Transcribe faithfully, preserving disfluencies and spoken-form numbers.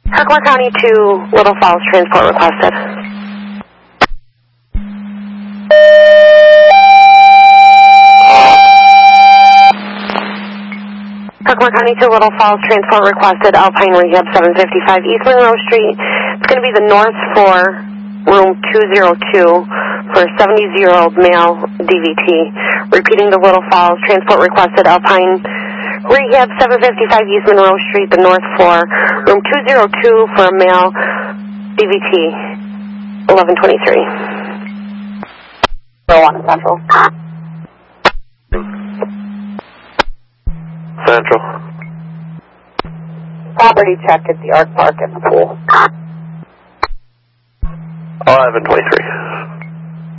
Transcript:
Herkimer County to Little Falls, transport requested. Herkimer County to Little Falls, transport requested, Alpine Rehab, seven fifty-five East Monroe Street. It's going to be the North floor, room two oh two, for a seventy-year-old male D V T. Repeating the Little Falls, transport requested, Alpine Rehab, seven fifty-five East Monroe Street, the North floor, room two oh two, for a male D V T, eleven twenty-three. one Central. Central. Property check at the Art Park and the pool. eleven twenty-three.